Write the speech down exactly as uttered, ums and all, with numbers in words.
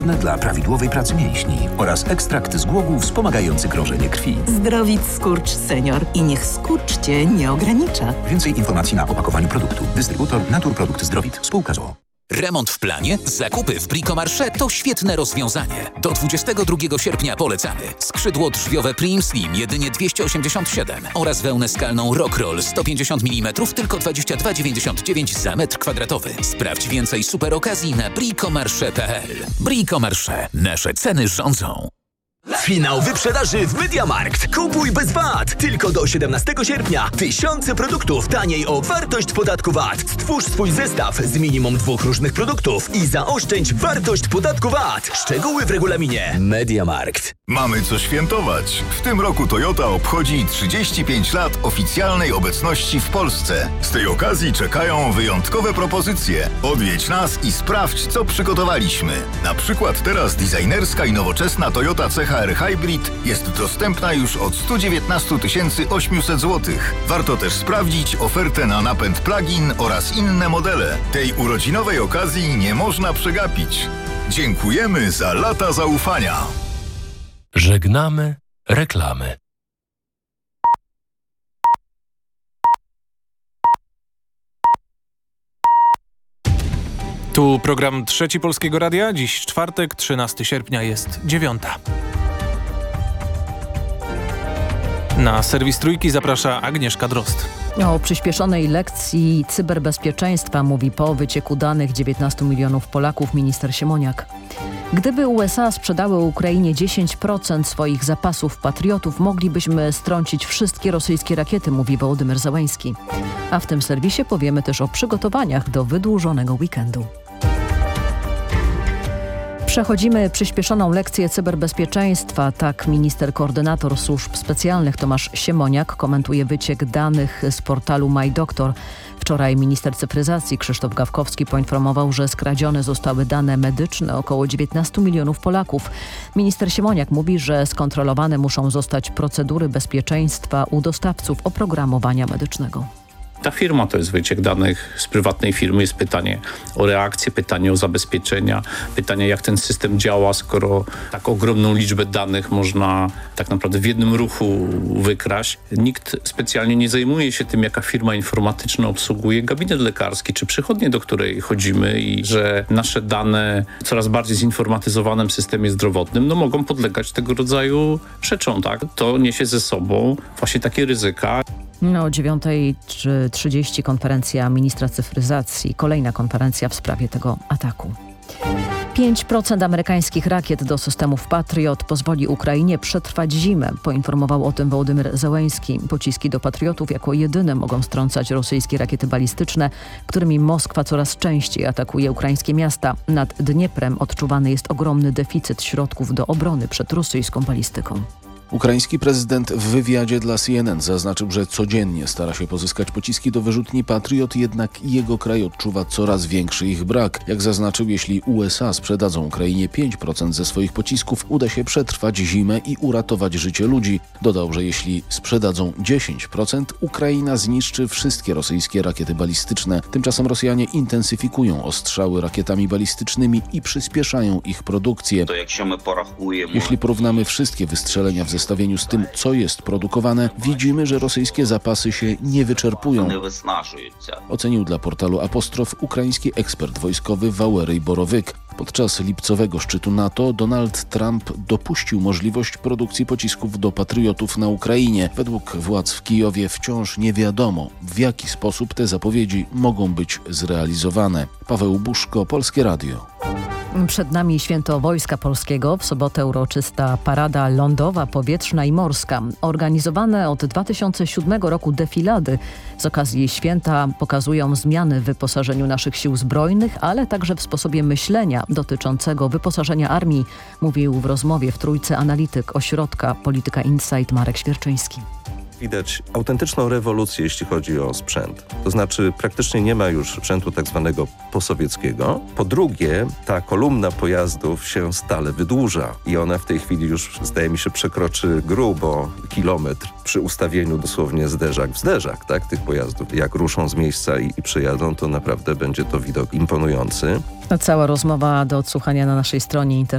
Dla prawidłowej pracy mięśni oraz ekstrakt z głogu wspomagający krążenie krwi. Zdrowit Skurcz Senior i niech skurcz Cię nie ogranicza. Więcej informacji na opakowaniu produktu. Dystrybutor Naturprodukt Zdrowit. Spółka z o o. Remont w planie? Zakupy w Bricomarché to świetne rozwiązanie. Do dwudziestego drugiego sierpnia polecamy. Skrzydło drzwiowe Prim Slim jedynie dwieście osiemdziesiąt siedem oraz wełnę skalną Rockroll sto pięćdziesiąt milimetrów tylko dwadzieścia dwa dziewięćdziesiąt dziewięć za metr kwadratowy. Sprawdź więcej super okazji na bricomarche kropka p l. Bricomarché. Nasze ceny rządzą. Finał wyprzedaży w MediaMarkt. Kupuj bez V A T. Tylko do siedemnastego sierpnia. Tysiące produktów taniej o wartość podatku V A T. Stwórz swój zestaw z minimum dwóch różnych produktów i zaoszczędź wartość podatku V A T. Szczegóły w regulaminie. MediaMarkt. Mamy co świętować. W tym roku Toyota obchodzi trzydzieści pięć lat oficjalnej obecności w Polsce. Z tej okazji czekają wyjątkowe propozycje. Odwiedź nas i sprawdź, co przygotowaliśmy. Na przykład teraz designerska i nowoczesna Toyota C H R Hybrid jest dostępna już od sto dziewiętnaście tysięcy osiemset złotych. Warto też sprawdzić ofertę na napęd plug-in oraz inne modele. Tej urodzinowej okazji nie można przegapić. Dziękujemy za lata zaufania. Żegnamy reklamy. Tu program Trzeci Polskiego Radia. Dziś czwartek, trzynastego sierpnia, jest dziewiąta. Na serwis Trójki zaprasza Agnieszka Drozd. O przyspieszonej lekcji cyberbezpieczeństwa mówi po wycieku danych dziewiętnastu milionów Polaków minister Siemoniak. Gdyby U S A sprzedały Ukrainie dziesięć procent swoich zapasów patriotów, moglibyśmy strącić wszystkie rosyjskie rakiety, mówi Wołodymyr Zełenski. A w tym serwisie powiemy też o przygotowaniach do wydłużonego weekendu. Przechodzimy przyspieszoną lekcję cyberbezpieczeństwa. Tak minister koordynator służb specjalnych Tomasz Siemoniak komentuje wyciek danych z portalu MyDoktor. Wczoraj minister cyfryzacji Krzysztof Gawkowski poinformował, że skradzione zostały dane medyczne około dziewiętnastu milionów Polaków. Minister Siemoniak mówi, że skontrolowane muszą zostać procedury bezpieczeństwa u dostawców oprogramowania medycznego. Ta firma to jest wyciek danych z prywatnej firmy. Jest pytanie o reakcję, pytanie o zabezpieczenia, pytanie jak ten system działa, skoro tak ogromną liczbę danych można tak naprawdę w jednym ruchu wykraść. Nikt specjalnie nie zajmuje się tym, jaka firma informatyczna obsługuje gabinet lekarski czy przychodnię, do której chodzimy i że nasze dane w coraz bardziej zinformatyzowanym systemie zdrowotnym no, mogą podlegać tego rodzaju rzeczom. Tak? To niesie ze sobą właśnie takie ryzyka. No, o dziewiątej trzydzieści konferencja ministra cyfryzacji. Kolejna konferencja w sprawie tego ataku. pięć procent amerykańskich rakiet do systemów Patriot pozwoli Ukrainie przetrwać zimę. Poinformował o tym Wołodymyr Zełenski. Pociski do Patriotów jako jedyne mogą strącać rosyjskie rakiety balistyczne, którymi Moskwa coraz częściej atakuje ukraińskie miasta. Nad Dnieprem odczuwany jest ogromny deficyt środków do obrony przed rosyjską balistyką. Ukraiński prezydent w wywiadzie dla C N N zaznaczył, że codziennie stara się pozyskać pociski do wyrzutni Patriot, jednak jego kraj odczuwa coraz większy ich brak. Jak zaznaczył, jeśli U S A sprzedadzą Ukrainie pięć procent ze swoich pocisków, uda się przetrwać zimę i uratować życie ludzi. Dodał, że jeśli sprzedadzą dziesięć procent, Ukraina zniszczy wszystkie rosyjskie rakiety balistyczne. Tymczasem Rosjanie intensyfikują ostrzały rakietami balistycznymi i przyspieszają ich produkcję. Jeśli porównamy wszystkie wystrzelenia w zestawieniu z tym, co jest produkowane, widzimy, że rosyjskie zapasy się nie wyczerpują. Ocenił dla portalu Apostrof ukraiński ekspert wojskowy Wałeryj Borowyk. Podczas lipcowego szczytu NATO Donald Trump dopuścił możliwość produkcji pocisków do patriotów na Ukrainie. Według władz w Kijowie wciąż nie wiadomo, w jaki sposób te zapowiedzi mogą być zrealizowane. Paweł Buszko, Polskie Radio. Przed nami święto Wojska Polskiego. W sobotę uroczysta parada lądowa, powietrzna i morska. Organizowane od dwa tysiące siódmego roku defilady z okazji święta pokazują zmiany w wyposażeniu naszych sił zbrojnych, ale także w sposobie myślenia dotyczącego wyposażenia armii, mówił w rozmowie w Trójce analityk ośrodka Polityka Insight Marek Świerczyński. Widać autentyczną rewolucję, jeśli chodzi o sprzęt. To znaczy praktycznie nie ma już sprzętu tak zwanego posowieckiego. Po drugie, ta kolumna pojazdów się stale wydłuża i ona w tej chwili już, zdaje mi się, przekroczy grubo kilometr przy ustawieniu dosłownie zderzak w zderzak, tak, tych pojazdów. Jak ruszą z miejsca i, i przyjadą, to naprawdę będzie to widok imponujący. Cała rozmowa do odsłuchania na naszej stronie internetowej.